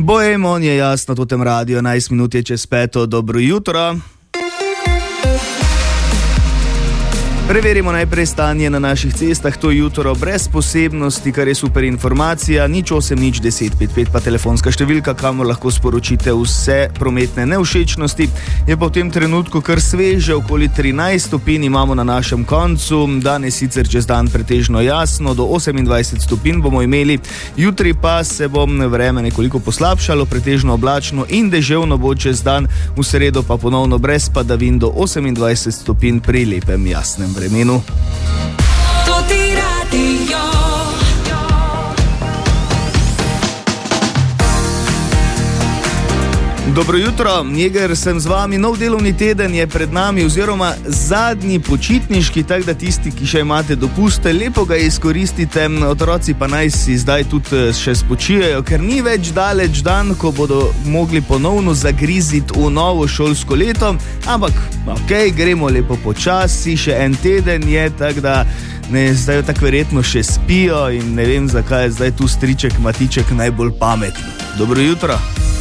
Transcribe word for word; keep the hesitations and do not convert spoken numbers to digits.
Bojemon je jasno, totem radio, enajst minut je čez peto, dobro jutro. Preverimo najprej stanje na naših cestah, to jutro brez posebnosti, kar je super informacija, nič osem nič deset pet pet pa telefonska številka, kamor lahko sporočite vse prometne nevšečnosti. Je pa v tem trenutku kar sveže, okoli trinajst stopinj imamo na našem koncu, danes sicer čez dan pretežno jasno, do osemindvajset stopinj bomo imeli, jutri pa se bo vreme nekoliko poslabšalo, pretežno oblačno in deževno bo čez dan, v sredo pa ponovno brez padavin do osemindvajset stopinj pri lepem jasnem vremenu. Dobro jutro, Jeger sem z vami, nov delovni teden je pred nami oziroma zadnji počitniški, tako da tisti, ki še imate dopuste, lepo ga izkoristite, otroci pa naj si zdaj tudi še spočijejo, ker ni več daleč dan, ko bodo mogli ponovno zagriziti v novo šolsko leto, ampak ok, gremo lepo počasi, še en teden je, tako da ne, zdaj tako verjetno še spijo in ne vem, zakaj je zdaj tu striček Matiček najbolj pameten. Dobro jutro.